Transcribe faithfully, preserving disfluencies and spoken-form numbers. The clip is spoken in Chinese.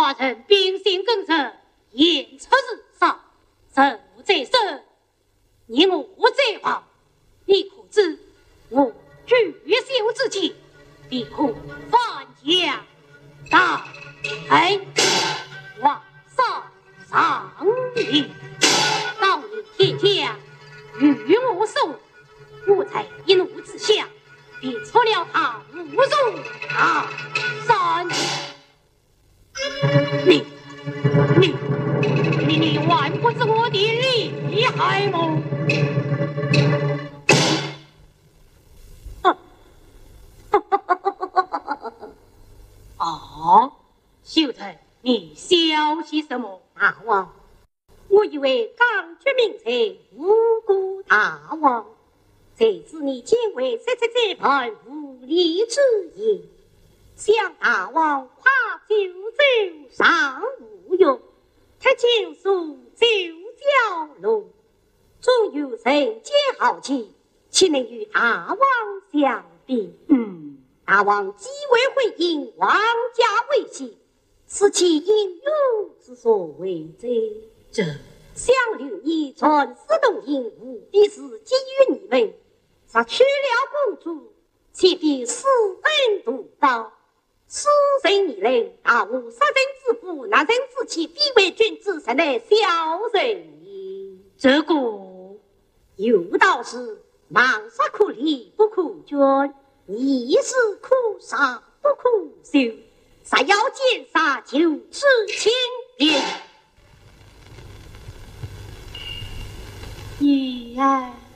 华人秉性耿直，言出日上，受在身，你我在旁，你可知我举袖之际，必可翻江倒海，往上上礼。当你天将与我手，我在一怒之下，便出了他侮辱他山。你你你你还不知我的厉害吗？啊，秀才，你笑些什么？ 大王，我以为刚决名才无辜大王，谁知你竟为说出这番无理之言，想大王夸九州上无用，他九属九蛟龙，总有人间豪气，岂能与大王相比？ 嗯， 大王既未回应王家威胁，是其应有之所为者。 这想留你传世动听，无非是基于你们杀去了公主，岂非私恩独报？此人你人，大无杀人之父，拿人之妻，必为君子，才乃小人也。 这个有道是：盲杀可立，不可捐；逆事可杀，不可休。杀要见杀，就是轻便。 你呀、啊。